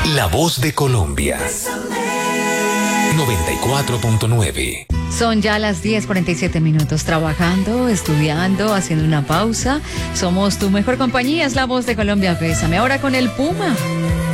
La voz de Colombia. 94.9. Son ya las 10:47, trabajando, estudiando, haciendo una pausa. Somos tu mejor compañía, es La Voz de Colombia. Bésame ahora con el Puma.